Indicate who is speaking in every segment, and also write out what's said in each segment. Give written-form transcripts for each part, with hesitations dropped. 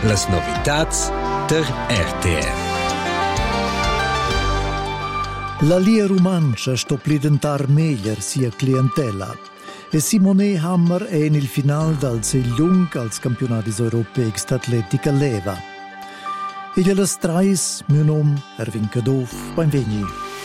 Speaker 1: Las novitats der RTR.
Speaker 2: La Lia Romancia sto plidentar meglio sia clientela. E Simone Hammer è nel finale dal Seglung als campionati europei d'atletica leva. E gliela strais, mio nome, Erwin Kadov, benveni.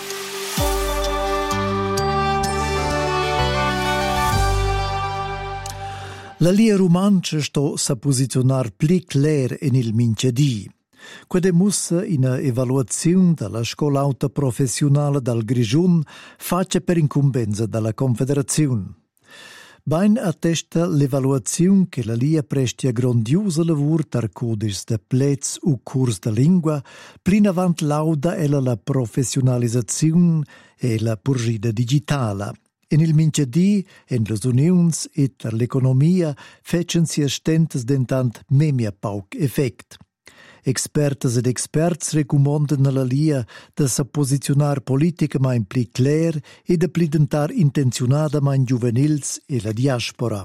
Speaker 2: La Lia Romancia sto sa posizionar pli cler en il minchedì. Quede mussa ina evaluazione dalla scuola auta professionale dal Grigiun face per incumbenza dalla Confederazione. Bain attesta l'evaluazione che la Lia presti a grandiosa lavoro tar codis de plez u curs de lingua, plin avant lauda ella la professionalizzazione e la purgida digitala. En il minchedì, en las unions e per l'economia, fecen si stentes dentant memia pauc effect. Expertas ed experts recomandan alla Lia da sa posicionar politicamente pli cler e da pli dentar intenzionadament juvenils e la diaspora.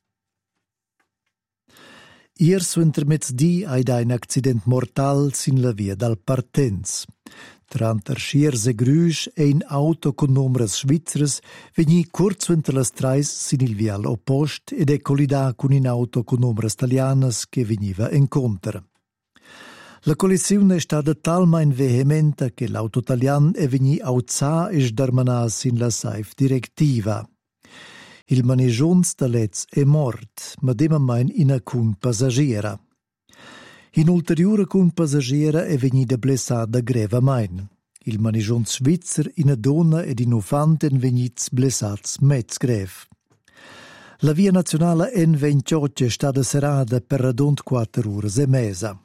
Speaker 2: Ier su intermezzdi hai da un accident mortal sin la via dal partenz. Tranter schiers e grüsch e in auto con numres svizzers vegni curz inter las trais sin il vial oppost ed è collida con in auto con numres italianas che veniva incontra. La collisione è stata talmente vehementa che l'auto italian è vegni auzà e sdarmanas in la saif directiva. Il manegions da lez è mort, ma demamain in alcun passagiera. In ulteriore cun passagiera è vegnida blessada grevamain. Il manegions svizzer in donna ed in ufanten vegnits blessats mezz grev. La via nazionale N28 è stata serrata per radont 4 ore e mesa.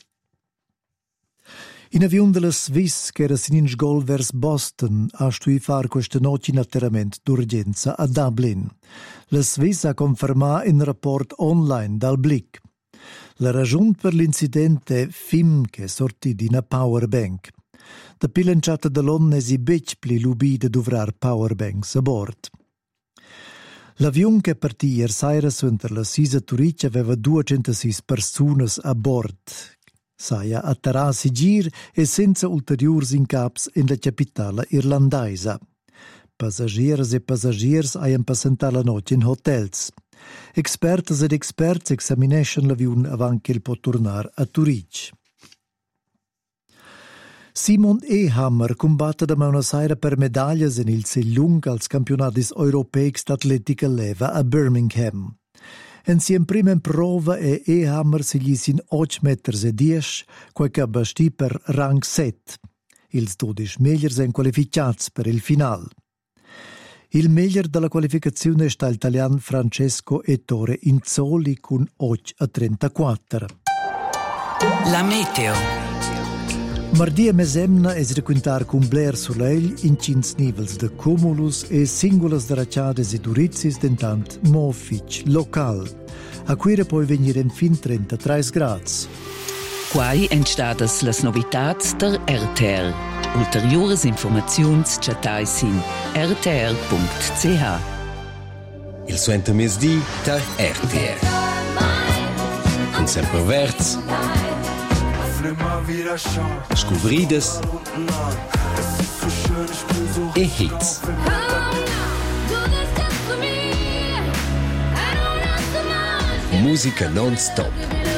Speaker 2: In avion della Swiss che era sin in sgol vers Boston ha stui far questa notte in atterramento d'urgenza a Dublin. La Swiss ha confermato in rapport online dal Blick. La ragione per l'incidente è film che sortì di una powerbank. Da pilanciata dell'onne si bec pli lubida dovrar powerbanks a bord. L'avion che partì ieri sera suenter la Sisa Turic aveva 206 persone a bord. Saia atterrassi gir e senza ulteriors incaps in la capitale irlandaisa. Passagieres e passagiers hayan passentà la notte in hotels. Expertas ed experts examinescen l'avion avant che il può tornar a Turic. Simon E. Hammer combatte da una sera per medaglias in il Seglung als campionati europei d'atletica leva a Birmingham. En sien prima prova e Hammer si gli sin 8 meters e 10, quai che basti per rang 7. Ils 12 meglier sen qualificats per il final. Il meglier della qualificazione sta l'italian Francesco Ettore Inzoli con 8,34.
Speaker 3: La meteo.
Speaker 2: Mardia mesemna es requintar con Blair Soleil in 5 nivels de cumulus e singulas draciades e durizis dentant mofic local. A quire poi venire in fin 33 grads.
Speaker 3: Quai entstadas las novitats der RTR. Ulteriores informaziuns chatais in rtr.ch.
Speaker 1: Il suo intermezdi der RTR. Un sempre verts. Scouvrides e hits. Musica non-stop.